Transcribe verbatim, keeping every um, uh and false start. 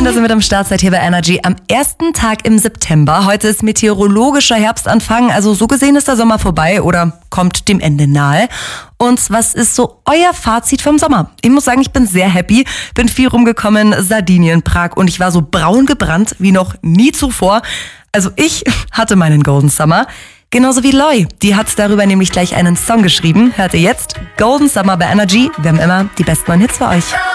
Schön, dass ihr mit am Start seid hier bei Energy am ersten Tag im September. Heute ist meteorologischer Herbstanfang, also so gesehen ist der Sommer vorbei oder kommt dem Ende nahe. Und was ist so euer Fazit vom Sommer? Ich muss sagen, ich bin sehr happy, bin viel rumgekommen, Sardinien, Prag und ich war so braun gebrannt wie noch nie zuvor. Also ich hatte meinen Golden Summer. Genauso wie Loi. Die hat darüber nämlich gleich einen Song geschrieben. Hört ihr jetzt? Golden Summer bei Energy. Wir haben immer die besten neuen Hits für euch.